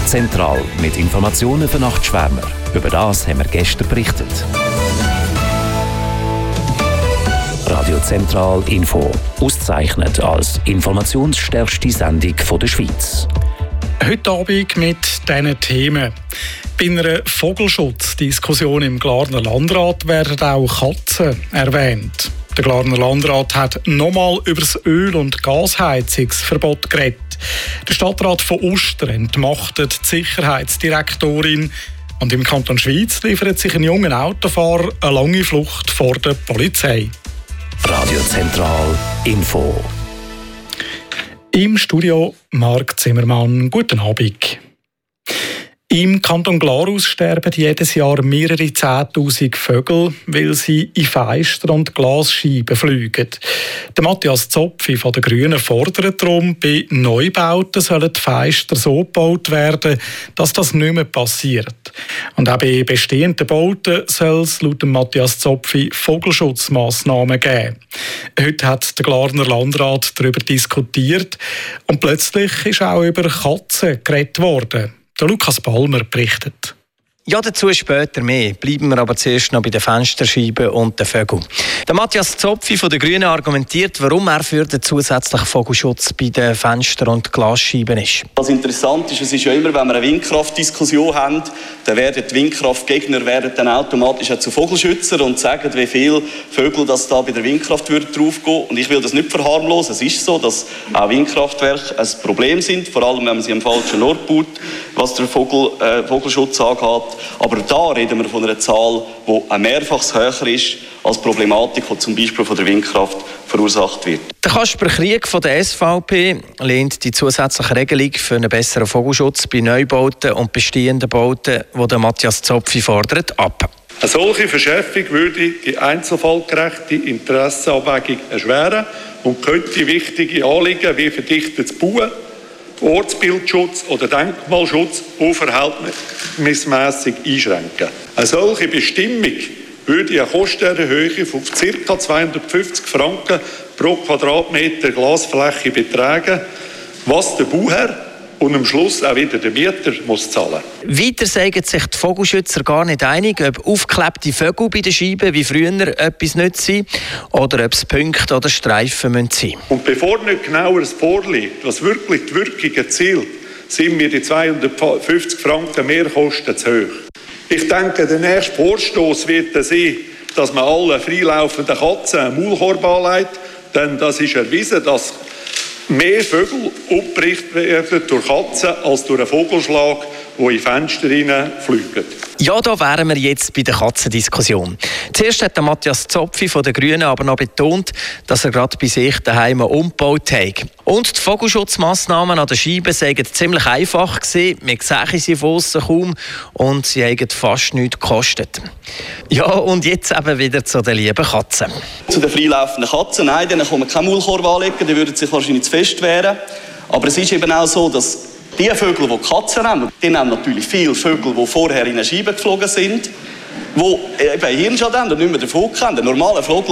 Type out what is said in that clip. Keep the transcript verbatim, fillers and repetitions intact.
Zentral mit Informationen für Nachtschwärmer. Über das haben wir gestern berichtet. Radio Zentral Info, ausgezeichnet als informationsstärkste Sendung der Schweiz. Heute Abend mit diesen Themen. Bei einer Vogelschutzdiskussion im Glarner Landrat werden auch Katzen erwähnt. Der Glarner Landrat hat nochmal über das Öl- und Gasheizungsverbot geredet. Der Stadtrat von Uster entmachtet die Sicherheitsdirektorin. Und im Kanton Schweiz liefert sich ein junger Autofahrer eine lange Flucht vor der Polizei. Radio Zentral Info. Im Studio Marc Zimmermann. Guten Abend. Im Kanton Glarus sterben jedes Jahr mehrere Zehntausend Vögel, weil sie in Fenster und Glasscheiben fliegen. Der Matthias Zopfi von den Grünen fordert darum, bei Neubauten sollen die Fenster so gebaut werden, dass das nicht mehr passiert. Und auch bei bestehenden Bauten soll es laut Matthias Zopfi Vogelschutzmassnahmen geben. Heute hat der Glarner Landrat darüber diskutiert und plötzlich ist auch über Katzen geredet worden. Der Lukas Palmer berichtet. Ja, dazu später mehr. Bleiben wir aber zuerst noch bei den Fensterscheiben und den Vögeln. Der Matthias Zopfi von den Grünen argumentiert, warum er für den zusätzlichen Vogelschutz bei den Fenster- und Glasscheiben ist. Was interessant ist, es ist ja immer, wenn wir eine Windkraftdiskussion haben, dann werden die Windkraftgegner werden dann automatisch auch zu Vogelschützern und sagen, wie viele Vögel das da bei der Windkraft würden draufgehen. Und ich will das nicht verharmlosen. Es ist so, dass auch Windkraftwerke ein Problem sind, vor allem wenn man sie am falschen Ort baut, was den Vogel, äh, Vogelschutz angeht. Aber da reden wir von einer Zahl, die ein Mehrfaches höher ist als die Problematik, die zum Beispiel von der Windkraft verursacht wird. Der Kasper Krieg von der S V P lehnt die zusätzliche Regelung für einen besseren Vogelschutz bei Neubauten und bestehenden Bauten, die der Matthias Zopfi fordert, ab. Eine solche Verschärfung würde die einzelfallgerechte Interessenabwägung erschweren und könnte wichtige Anliegen wie verdichtetes Bauen, Ortsbildschutz oder Denkmalschutz unverhältnismäßig einschränken. Eine solche Bestimmung würde eine Kostenerhöhung von ca. zweihundertfünfzig Franken pro Quadratmeter Glasfläche betragen, was der Bauherr und am Schluss auch wieder der Mieter muss zahlen. Weiter sagen sich die Vogelschützer gar nicht einig, ob aufgeklebte Vögel bei den Scheiben wie früher etwas nützt sind oder ob es Punkte oder Streifen sein müssen. Und bevor nicht genaueres vorliegt, was wirklich die Wirkung erzielt, sind mir die zweihundertfünfzig Franken Mehrkosten zu hoch. Ich denke, der nächste Vorstoß wird sein, dass man allen freilaufenden Katzen einen Maulkorb anlegt, denn das ist erwiesen, dass mehr Vögel umgebracht werden durch Katzen als durch einen Vogelschlag, der in Fenster fliegen. Ja, da wären wir jetzt bei der Katzendiskussion. Zuerst hat der Matthias Zopfi von den Grünen aber noch betont, dass er gerade bei sich daheim umgebaut hat. Und die Vogelschutzmassnahmen an den Scheiben seien ziemlich einfach gewesen. Man sehe sie von aussen kaum und sie haben fast nichts gekostet. Ja, und jetzt eben wieder zu den lieben Katzen. Zu den freilaufenden Katzen, nein, denen kann man keinen Maulkorb anlegen, die würden sich wahrscheinlich zu fest wehren. Aber es ist eben auch so, dass die Vögel, die Katzen nehmen, die nehmen natürlich viele Vögel, die vorher in eine Scheibe geflogen sind, die eben Hirnschaden haben und nicht mehr davon kennen. Der normale Vogel